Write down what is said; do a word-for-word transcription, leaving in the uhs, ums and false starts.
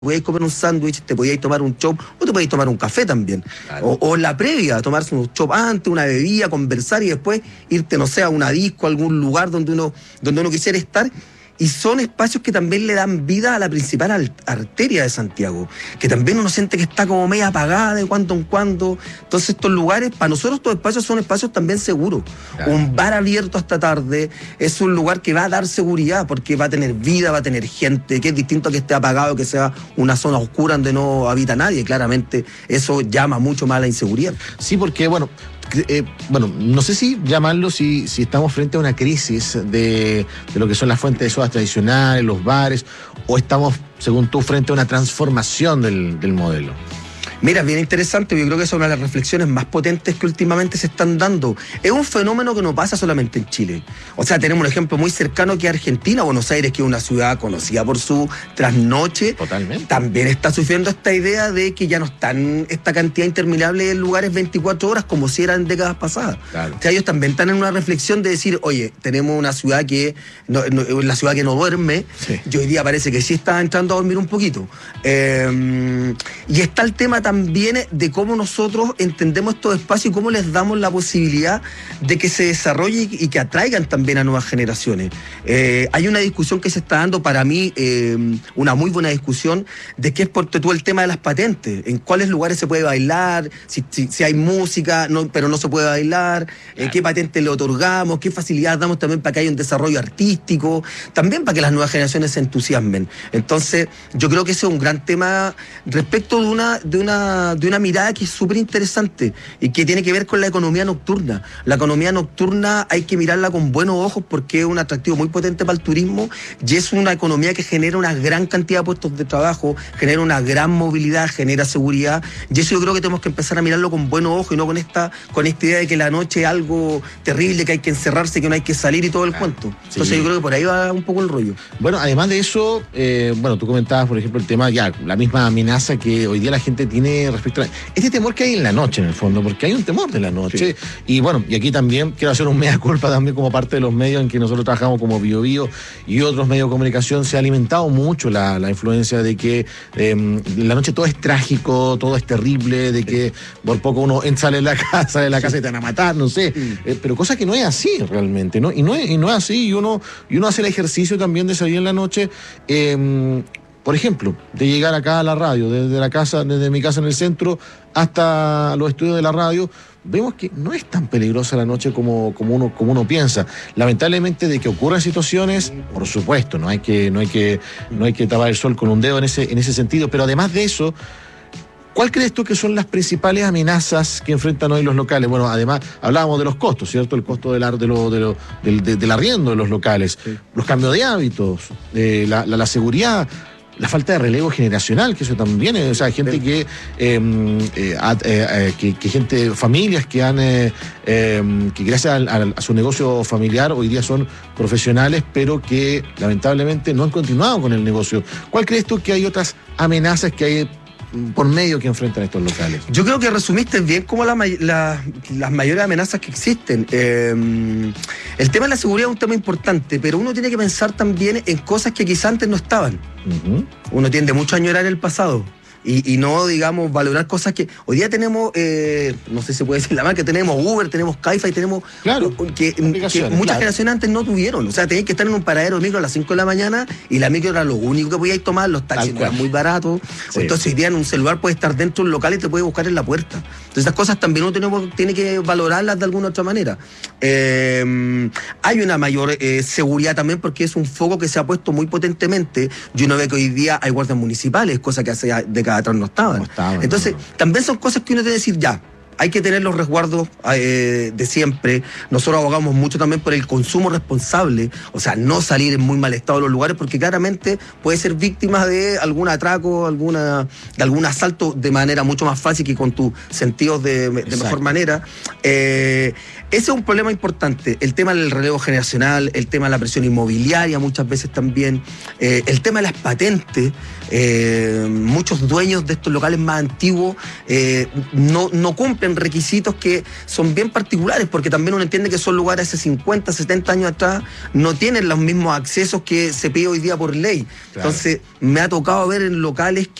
podíais comer un sándwich, te podíais tomar un chop o te podíais tomar un café también. Claro. O, o en la previa, tomarse un chop antes, una bebida, conversar y después irte, no sé, a una disco, a algún lugar donde uno, donde uno quisiera estar. Y son espacios que también le dan vida a la principal arteria de Santiago, que también uno siente que está como media apagada de cuando en cuando. Entonces estos lugares, para nosotros estos espacios son espacios también seguros. Claro. Un bar abierto hasta tarde es un lugar que va a dar seguridad, porque va a tener vida, va a tener gente, que es distinto a que esté apagado, que sea una zona oscura donde no habita nadie. Claramente eso llama mucho más a la inseguridad. Sí, porque bueno... Eh, bueno, no sé si llamarlo si, si estamos frente a una crisis de, de lo que son las fuentes de sodas tradicionales, los bares, o estamos, según tú, frente a una transformación del, del modelo. Mira, es bien interesante, yo creo que es una de las reflexiones más potentes que últimamente se están dando. Es un fenómeno que no pasa solamente en Chile. O sea, tenemos un ejemplo muy cercano que Argentina, Buenos Aires, que es una ciudad conocida por su trasnoche. Totalmente. También está sufriendo esta idea de que ya no están esta cantidad interminable de lugares veinticuatro horas como si eran décadas pasadas. Claro. O sea, ellos también están en una reflexión de decir, oye, tenemos una ciudad que, no, no, la ciudad que no duerme, sí. Y hoy día parece que sí está entrando a dormir un poquito. Eh, y está el tema también también de cómo nosotros entendemos estos espacios y cómo les damos la posibilidad de que se desarrolle y que atraigan también a nuevas generaciones. Eh, hay una discusión que se está dando, para mí, eh, una muy buena discusión, de qué es por todo el tema de las patentes, en cuáles lugares se puede bailar, si, si, si hay música, no, pero no se puede bailar, eh, qué patentes le otorgamos, qué facilidades damos también para que haya un desarrollo artístico, también para que las nuevas generaciones se entusiasmen. Entonces, yo creo que ese es un gran tema respecto de una, de una de una mirada que es súper interesante y que tiene que ver con la economía nocturna. La economía nocturna hay que mirarla con buenos ojos porque es un atractivo muy potente para el turismo y es una economía que genera una gran cantidad de puestos de trabajo, genera una gran movilidad, genera seguridad, y eso yo creo que tenemos que empezar a mirarlo con buenos ojos y no con esta, con esta idea de que la noche es algo terrible, que hay que encerrarse, que no hay que salir y todo el ah, cuento. Entonces sí. Yo creo que por ahí va un poco el rollo. Bueno, además de eso, eh, bueno, tú comentabas, por ejemplo, el tema, ya, la misma amenaza que hoy día la gente tiene respecto a este temor que hay en la noche, en el fondo, porque hay un temor de la noche. Sí. Y bueno, y aquí también quiero hacer un mea culpa también como parte de los medios en que nosotros trabajamos como Bio Bio y otros medios de comunicación. Se ha alimentado mucho la, la influencia de que eh, en la noche todo es trágico, todo es terrible, de que por poco uno sale de la casa, de la sí. casa y te van a matar, no sé. Sí. Eh, pero cosa que no es así realmente, ¿no? Y no es, y no es así, y uno, y uno hace el ejercicio también de salir en la noche. Eh, Por ejemplo, de llegar acá a la radio, desde la casa, desde mi casa en el centro hasta los estudios de la radio, vemos que no es tan peligrosa la noche como, como, uno, como uno piensa. Lamentablemente, de que ocurran situaciones, por supuesto, no hay que, no hay que, no hay que tapar el sol con un dedo en ese, en ese sentido, pero además de eso, ¿cuál crees tú que son las principales amenazas que enfrentan hoy los locales? Bueno, además, hablábamos de los costos, ¿cierto? El costo del, de lo, de lo, del, de, del arriendo de los locales, sí. Los cambios de hábitos, eh, la, la, la seguridad, la falta de relevo generacional, que eso también es, o sea, gente que, eh, eh, eh, que, que gente, familias que han, eh, eh, que gracias a, a, a su negocio familiar hoy día son profesionales, pero que lamentablemente no han continuado con el negocio. ¿Cuál crees tú que hay otras amenazas que hay por medio que enfrentan estos locales? Yo creo que resumiste bien como la, la, las mayores amenazas que existen. Eh, el tema de la seguridad es un tema importante, pero uno tiene que pensar también en cosas que quizás antes no estaban. Uh-huh. Uno tiende mucho a añorar el pasado. Y, y no, digamos, valorar cosas que... Hoy día tenemos, eh, no sé si se puede decir la marca, tenemos Uber, tenemos Cabify, tenemos... Claro, que, que muchas claro. generaciones antes no tuvieron. O sea, tenías que estar en un paradero de micro a las cinco de la mañana y la micro era lo único que podíais tomar, los taxis eran muy baratos. Sí. Entonces hoy día en un celular puedes estar dentro de un local y te puede buscar en la puerta. Entonces esas cosas también uno tiene, tiene que valorarlas de alguna otra manera. Eh, hay una mayor eh, seguridad también porque es un foco que se ha puesto muy potentemente. Y uno ve que hoy día hay guardias municipales, cosa que hace décadas atrás no estaban. No estaban Entonces, no. también son cosas que uno debe decir ya. Hay que tener los resguardos eh, de siempre. Nosotros abogamos mucho también por el consumo responsable, o sea, no salir en muy mal estado de los lugares, porque claramente puede ser víctima de algún atraco, alguna, de algún asalto de manera mucho más fácil que con tus sentidos de, de mejor manera. Eh, ese es un problema importante. El tema del relevo generacional, el tema de la presión inmobiliaria muchas veces también, eh, el tema de las patentes. eh, muchos dueños de estos locales más antiguos eh, no, no cumplen requisitos que son bien particulares, porque también uno entiende que son lugares hace cincuenta, setenta años atrás, no tienen los mismos accesos que se pide hoy día por ley. Claro. Entonces, me ha tocado ver en locales